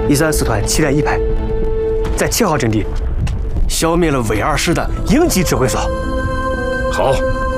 134团7连1排，在7号阵地消灭了伪2师的营级指挥所。 好，